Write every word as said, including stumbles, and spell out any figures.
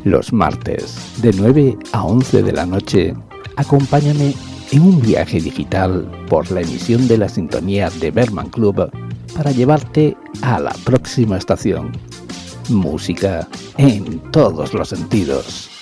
Los martes, de nueve a once de la noche, acompáñame en un viaje digital por la emisión de la sintonía de Berman Club para llevarte a la próxima estación. Música en todos los sentidos.